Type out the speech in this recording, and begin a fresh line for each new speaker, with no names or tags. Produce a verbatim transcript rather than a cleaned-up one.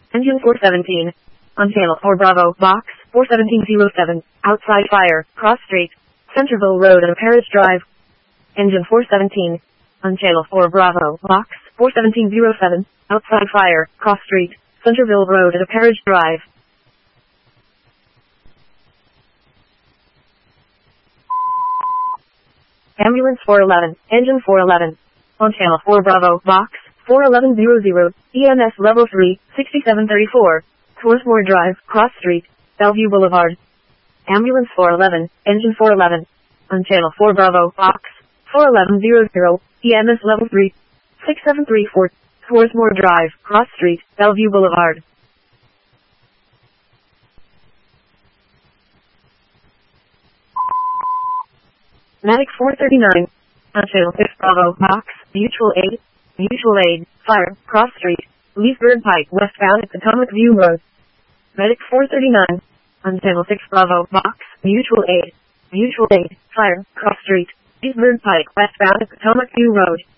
Engine four seventeen. On channel four Bravo, box four seventeen oh seven, outside fire, cross street, Centerville Road and Parish Drive. Engine four seventeen. On channel four Bravo, box four seventeen oh seven, outside fire, cross street, Centerville Road and Parish Drive. Ambulance four eleven, engine four eleven. On channel four Bravo, box four eleven hundred, E M S level three, sixty-seven thirty-four, Swarthmore Drive, Cross Street, Bellevue Boulevard. Ambulance four eleven, engine four eleven. On channel four Bravo, box four eleven hundred, E M S level three, sixty-seven thirty-four, Swarthmore Drive, Cross Street, Bellevue Boulevard. Medic four thirty-nine. On channel six Bravo, box, mutual aid, mutual aid, fire, cross street, Leesburg Pike, westbound at Potomac View Road. Medic four thirty-nine. On channel six Bravo, box, mutual aid, mutual aid, fire, cross street, Leesburg Pike, westbound at Potomac View Road.